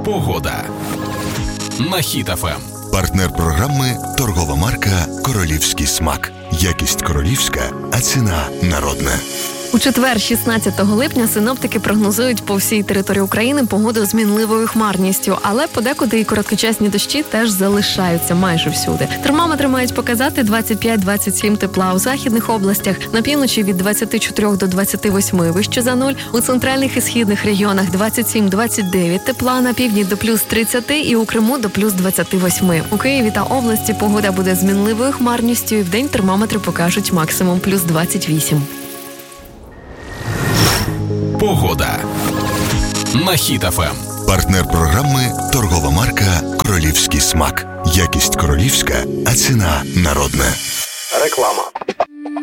Погода на Хіт ФМ. Партнер програми – торгова марка «Королівський смак». Якість королівська, а ціна народна. У четвер, 16 липня, синоптики прогнозують по всій території України погоду з мінливою хмарністю, але подекуди і короткочасні дощі теж залишаються майже всюди. Термометри мають показати 25-27 тепла у західних областях, на півночі від 24 до 28 вище за нуль, у центральних і східних регіонах 27-29 тепла, на півдні до плюс 30 і у Криму до плюс 28. У Києві та області погода буде з мінливою хмарністю і вдень термометри покажуть максимум плюс 28. Погода на Хіт ФМ. Партнер програми – торгова марка «Королівський смак». Якість королівська, а ціна народна. Реклама.